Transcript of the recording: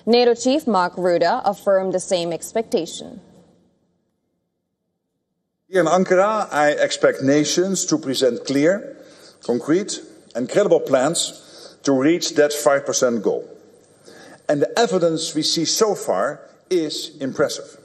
NATO chief Mark Rutte affirmed the same expectation. Here in Ankara, I expect nations to present clear, concrete and credible plans to reach that 5% goal. And the evidence we see so far is impressive.